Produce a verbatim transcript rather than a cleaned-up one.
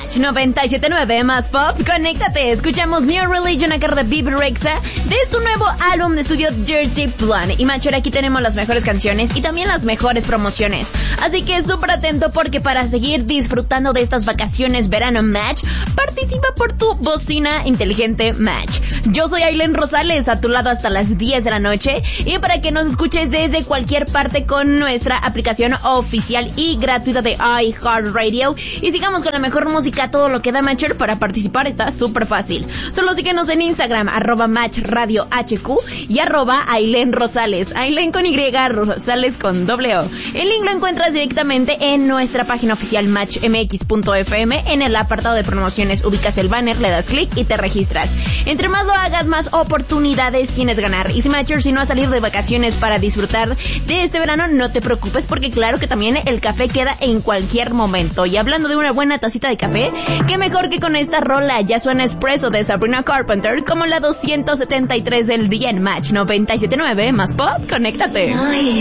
Match noventa y siete punto nueve más pop, conéctate. Escuchamos New Religion a cargo de Bebe Rexha de su nuevo álbum de estudio Dirty Blonde. Y Match, aquí tenemos las mejores canciones y también las mejores promociones. Así que súper atento porque para seguir disfrutando de estas vacaciones verano Match, participa por tu bocina inteligente Match. Yo soy Ailén Rosales, a tu lado hasta las diez de la noche. Y para que nos escuches desde cualquier parte con nuestra aplicación oficial y gratuita de iHeartRadio. Y sigamos con la mejor música, todo lo que da Matcher. Para participar está súper fácil. Solo síguenos en Instagram, arroba Match Radio H Q y arroba Ailén Rosales. Ailén con Y, Rosales con doble O. El link lo encuentras directamente en nuestra página oficial match m x punto f m. En el apartado de promociones ubicas el banner, le das clic y te registras. Entre más lo hagas, más oportunidades tienes de ganar. Y si Matcher, si no has salido de vacaciones para disfrutar de este verano, no te preocupes porque claro que también el café queda en cualquier momento. Y hablando de una buena tacita de café, qué mejor que con esta rola. Ya suena Espresso de Sabrina Carpenter como la doscientos setenta y tres del día en Match noventa y siete punto nueve más pop, conéctate. Ay.